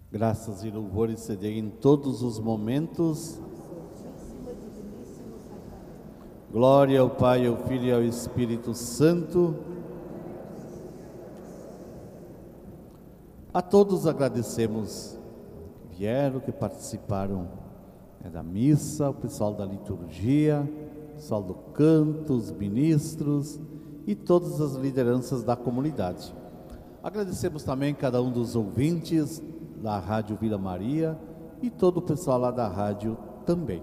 Graças e louvores se dê em todos os momentos. Glória ao Pai, ao Filho e ao Espírito Santo. A todos agradecemos que vieram, que participaram da missa, o pessoal da liturgia, o pessoal do canto, os ministros e todas as lideranças da comunidade. Agradecemos também cada um dos ouvintes da Rádio Vila Maria e todo o pessoal lá da rádio também.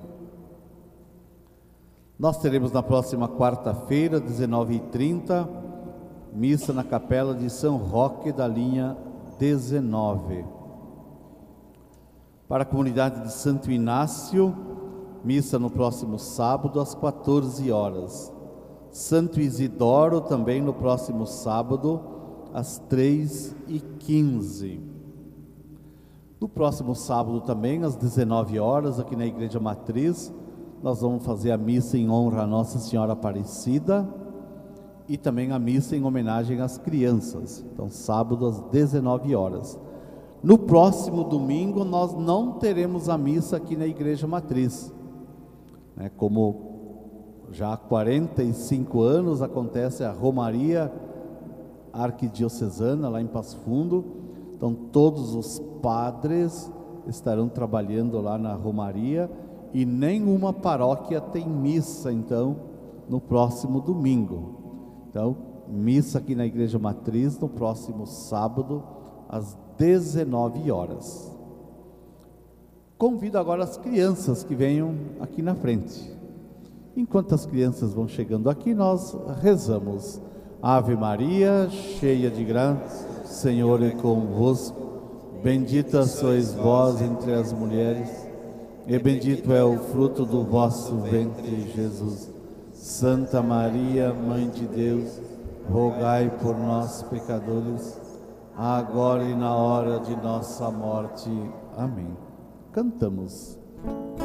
Nós teremos na próxima quarta-feira, 19h30, missa na capela de São Roque da linha 19. Para a comunidade de Santo Inácio, missa no próximo sábado às 14 horas. Santo Isidoro também no próximo sábado às 3h15. No próximo sábado também, às 19 horas, aqui na Igreja Matriz, nós vamos fazer a missa em honra a Nossa Senhora Aparecida e também a missa em homenagem às crianças. Então, sábado às 19 horas. No próximo domingo, nós não teremos a missa aqui na Igreja Matriz. Como já há 45 anos acontece a Romaria Arquidiocesana, lá em Passo Fundo. Então, todos os padres estarão trabalhando lá na Romaria e nenhuma paróquia tem missa, então, no próximo domingo. Então, missa aqui na Igreja Matriz no próximo sábado, às 19 horas. Convido agora as crianças que venham aqui na frente. Enquanto as crianças vão chegando aqui, nós rezamos. Ave Maria, cheia de graça, o Senhor é convosco, bendita sois vós entre as mulheres, e bendito é o fruto do vosso ventre, Jesus. Santa Maria, Mãe de Deus, rogai por nós, pecadores, agora e na hora de nossa morte. Amém. Cantamos.